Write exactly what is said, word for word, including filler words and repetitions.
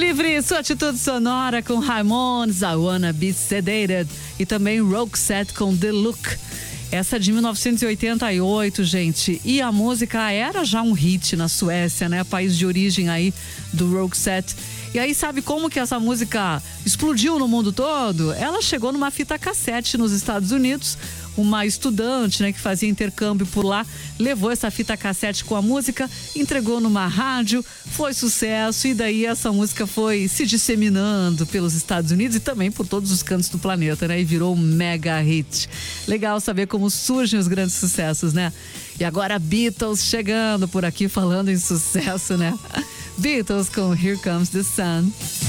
Livre, sua atitude sonora com Ramones, I Wanna Be Sedated, e também Roxette com The Look. Essa é de mil novecentos e oitenta e oito, gente. E a música era já um hit na Suécia, né? País de origem aí do Roxette. E aí, sabe como que essa música explodiu no mundo todo? Ela chegou numa fita cassete nos Estados Unidos. Uma estudante, né, que fazia intercâmbio por lá, levou essa fita cassete com a música, entregou numa rádio, foi sucesso, e daí essa música foi se disseminando pelos Estados Unidos e também por todos os cantos do planeta, né? E virou um mega hit. Legal saber como surgem os grandes sucessos, né? E agora Beatles chegando por aqui falando em sucesso, né? Beatles com Here Comes the Sun.